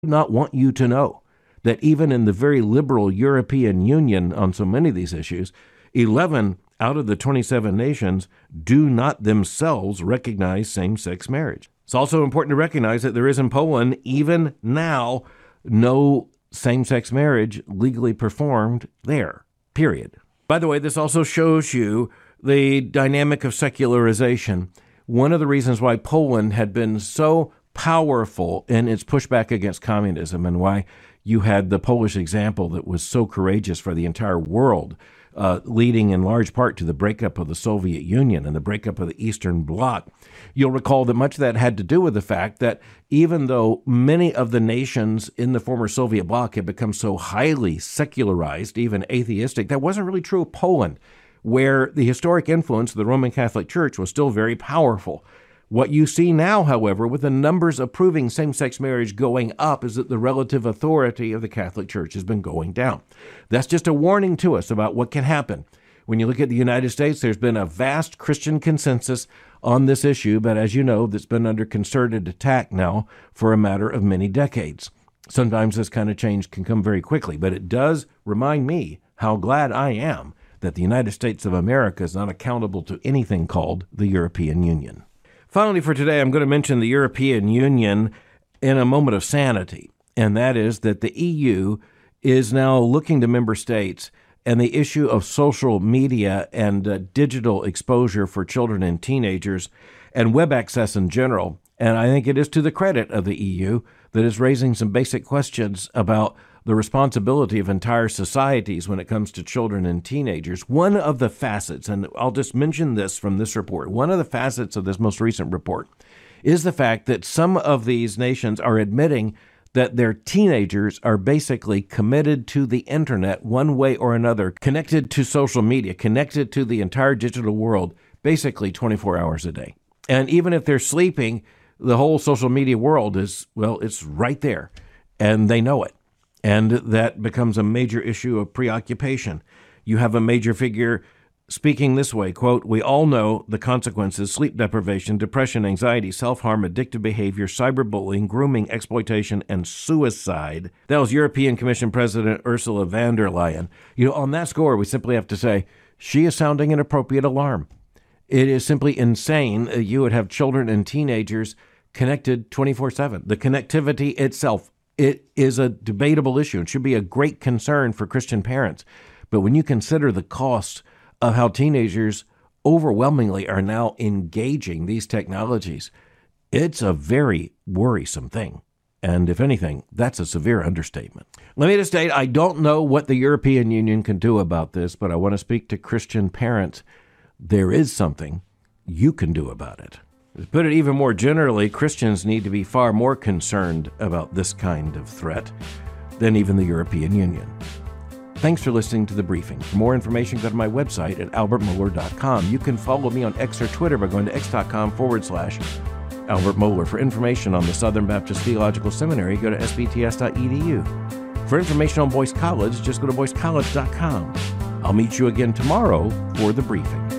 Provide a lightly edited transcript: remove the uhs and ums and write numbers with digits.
not want you to know that even in the very liberal European Union on so many of these issues, 11 out of the 27 nations do not themselves recognize same-sex marriage. It's also important to recognize that there is in Poland, even now, no same-sex marriage legally performed there, period. By the way, this also shows you the dynamic of secularization. One of the reasons why Poland had been so powerful in its pushback against communism and why you had the Polish example that was so courageous for the entire world, leading in large part to the breakup of the Soviet Union and the breakup of the Eastern Bloc. You'll recall that much of that had to do with the fact that even though many of the nations in the former Soviet bloc had become so highly secularized, even atheistic, that wasn't really true of Poland, where the historic influence of the Roman Catholic Church was still very powerful. What you see now, however, with the numbers approving same-sex marriage going up, is that the relative authority of the Catholic Church has been going down. That's just a warning to us about what can happen. When you look at the United States, there's been a vast Christian consensus on this issue, but as you know, that's been under concerted attack now for a matter of many decades. Sometimes this kind of change can come very quickly, but it does remind me how glad I am that the United States of America is not accountable to anything called the European Union. Finally, for today, I'm going to mention the European Union in a moment of sanity, and that is that the EU is now looking to member states and the issue of social media and digital exposure for children and teenagers and web access in general. And I think it is to the credit of the EU that is raising some basic questions about the responsibility of entire societies when it comes to children and teenagers. One of the facets, and I'll just mention this from this report, one of the facets of this most recent report is the fact that some of these nations are admitting that their teenagers are basically committed to the internet one way or another, connected to social media, connected to the entire digital world, basically 24 hours a day. And even if they're sleeping, the whole social media world is, well, it's right there, and they know it. And that becomes a major issue of preoccupation. You have a major figure speaking this way, quote, "We all know the consequences: sleep deprivation, depression, anxiety, self-harm, addictive behavior, cyberbullying, grooming, exploitation, and suicide." That was European Commission President Ursula von der Leyen. On that score, we simply have to say she is sounding an appropriate alarm. It is simply insane that you would have children and teenagers connected 24/7. The connectivity itself, it is a debatable issue and should be a great concern for Christian parents. But when you consider the cost of how teenagers overwhelmingly are now engaging these technologies, it's a very worrisome thing. And if anything, that's a severe understatement. Let me just state, I don't know what the European Union can do about this, but I want to speak to Christian parents. There is something you can do about it. To put it even more generally, Christians need to be far more concerned about this kind of threat than even the European Union. Thanks for listening to The Briefing. For more information, go to my website at albertmohler.com. You can follow me on X or Twitter by going to x.com/Albert Mohler. For information on the Southern Baptist Theological Seminary, go to sbts.edu. For information on Boyce College, just go to boycecollege.com. I'll meet you again tomorrow for The Briefing.